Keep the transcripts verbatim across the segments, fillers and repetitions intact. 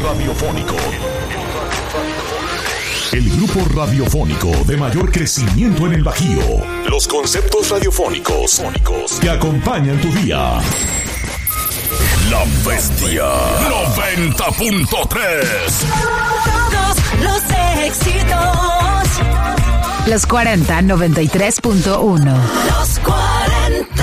radiofónico. El grupo radiofónico de mayor crecimiento en el Bajío. Los conceptos radiofónicos que acompañan tu día. La Bestia noventa punto tres. Todos los éxitos. Los cuarenta, noventa y tres punto uno. Los cuarenta.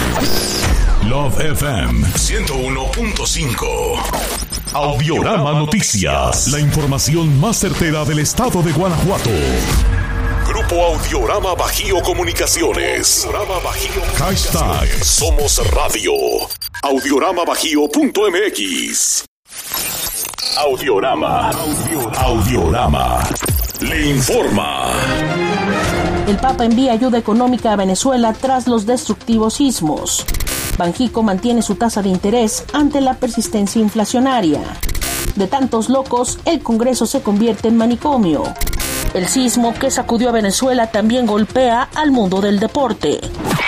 Love F M ciento uno punto cinco. Audiorama Noticias. La información más certera del estado de Guanajuato. Grupo Audiorama Bajío Comunicaciones. Audiorama Bajío. Hashtag Somos Radio. audiorama bajío punto m x. Audiorama. Audiorama. Le informa. El Papa envía ayuda económica a Venezuela tras los destructivos sismos. Banjico mantiene su tasa de interés ante la persistencia inflacionaria. De tantos locos, el Congreso se convierte en manicomio. El sismo que sacudió a Venezuela también golpea al mundo del deporte.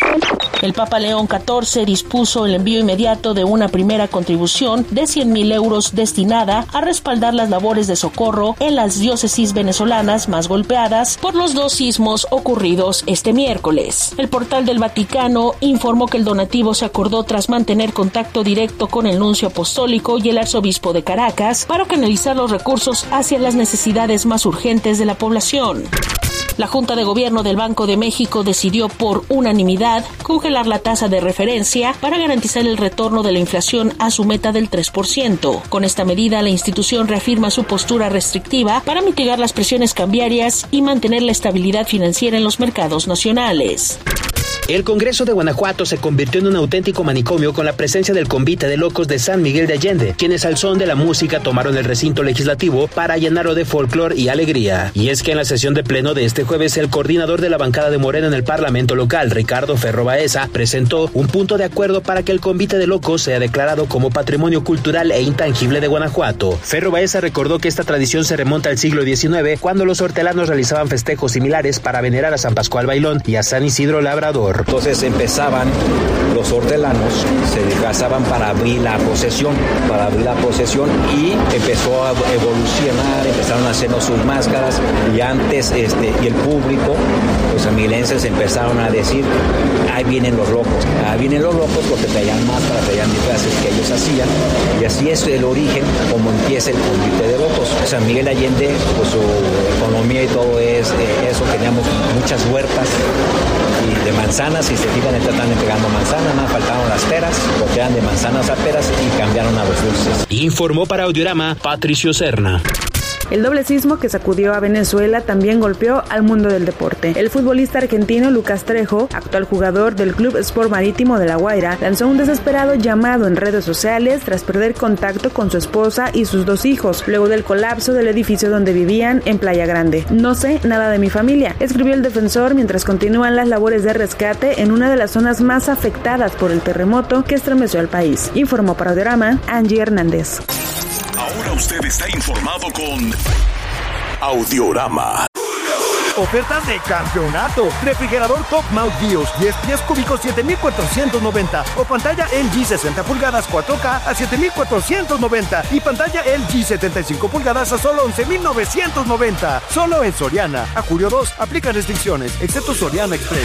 El Papa León catorce dispuso el envío inmediato de una primera contribución de cien mil euros destinada a respaldar las labores de socorro en las diócesis venezolanas más golpeadas por los dos sismos ocurridos este miércoles. El portal del Vaticano informó que el donativo se acordó tras mantener contacto directo con el nuncio apostólico y el arzobispo de Caracas para canalizar los recursos hacia las necesidades más urgentes de la población. La Junta de Gobierno del Banco de México decidió por unanimidad congelar la tasa de referencia para garantizar el retorno de la inflación a su meta del tres por ciento. Con esta medida, la institución reafirma su postura restrictiva para mitigar las presiones cambiarias y mantener la estabilidad financiera en los mercados nacionales. El Congreso de Guanajuato se convirtió en un auténtico manicomio con la presencia del Convite de Locos de San Miguel de Allende, quienes al son de la música tomaron el recinto legislativo para llenarlo de folclor y alegría. Y es que en la sesión de pleno de este jueves, el coordinador de la bancada de Morena en el Parlamento local, Ricardo Ferro Baeza, presentó un punto de acuerdo para que el Convite de Locos sea declarado como Patrimonio Cultural e Intangible de Guanajuato. Ferro Baeza recordó que esta tradición se remonta al siglo diecinueve, cuando los hortelanos realizaban festejos similares para venerar a San Pascual Bailón y a San Isidro Labrador. Entonces empezaban los hortelanos, se casaban para abrir la procesión, para abrir la procesión y empezó a evolucionar, empezaron a hacernos sus máscaras y antes este y el público, los sanmiguelenses empezaron a decir, ahí vienen los locos, ahí vienen los locos porque traían máscaras, traían disfraces que ellos hacían y así es el origen como empieza el Convite de Locos. San Miguel Allende, pues su economía y todo es eh, eso, teníamos muchas huertas y de manzanas y se fijan, están entregando manzanas, no faltaron las peras, porque eran de manzanas a peras y cambiaron a los dulces. Informó para Audiorama Patricio Serna. El doble sismo que sacudió a Venezuela también golpeó al mundo del deporte. El futbolista argentino Lucas Trejo, actual jugador del Club Sport Marítimo de La Guaira, lanzó un desesperado llamado en redes sociales tras perder contacto con su esposa y sus dos hijos, luego del colapso del edificio donde vivían en Playa Grande. No sé nada de mi familia, escribió el defensor mientras continúan las labores de rescate en una de las zonas más afectadas por el terremoto que estremeció al país. Informó para Audiorama Angie Hernández. Ahora usted está informado con Audiorama. Ofertas de campeonato. Refrigerador Top Mount Bios diez pies cúbicos siete mil cuatrocientos noventa o pantalla L G sesenta pulgadas cuatro K a siete mil cuatrocientos noventa y pantalla L G setenta y cinco pulgadas a solo once mil novecientos noventa. Solo en Soriana. A julio dos aplica restricciones, excepto Soriana Express.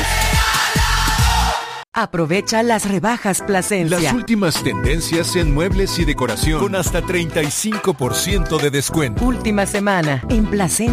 Aprovecha las rebajas Plasencia. Las últimas tendencias en muebles y decoración con hasta treinta y cinco por ciento de descuento. Última semana en Plasencia.